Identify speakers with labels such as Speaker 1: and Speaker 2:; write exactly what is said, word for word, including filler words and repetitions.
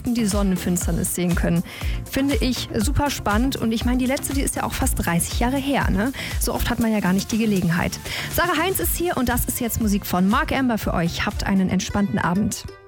Speaker 1: Touristen die Sonnenfinsternis sehen können. Finde ich super spannend und ich meine, die letzte, die ist ja auch fast dreißig Jahre her. Ne? So oft hat man ja gar nicht die Gelegenheit. Sarah Heinz ist hier und das ist jetzt Musik von Mark Amber für euch. Habt einen entspannten Abend.